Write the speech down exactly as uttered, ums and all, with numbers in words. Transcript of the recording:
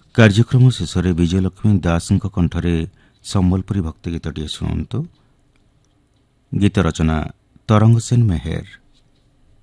କାର୍ଯ୍ୟକ୍ରମ ଶେଷରେ ବିଜୟଲକ୍ଷ୍ମୀ ଦାସଙ୍କ କଣ୍ଠରେ ସମ୍ବଲପୁରୀ ଭକ୍ତି ଗୀତଟିଏ ଶୁଣନ୍ତୁ। ଗୀତ ରଚନା ତରଙ୍ଗ ସେନ ମେହେର।